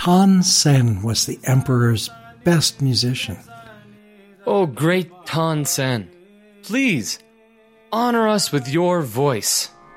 Han Sen was the emperor's best musician. Oh, great Tan Sen, please honor us with your voice.